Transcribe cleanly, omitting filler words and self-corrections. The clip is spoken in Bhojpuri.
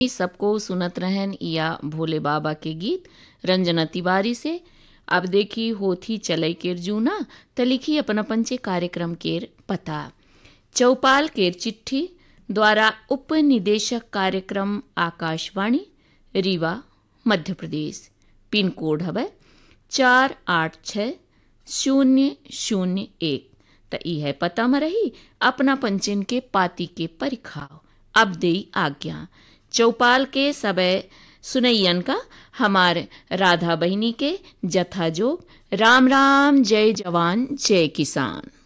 सबको सुनत रहन या भोले बाबा के गीत रंजना तिवारी से। अब देखी होथी चलई केर जूना त लिखी अपन अपन चे कार्यक्रम केर पता। चौपाल केर चिट्ठी द्वारा उप निदेशक कार्यक्रम आकाशवाणी रीवा मध्य प्रदेश। पिन कोड हवे 486001। त यह पता में रही अपना पंचिन के पाती के परिखाव। अब दे आज्ञा चौपाल के सबे सुनैयन का हमारे राधा बहिनी के जथा जोग। राम राम, जय जवान जय किसान।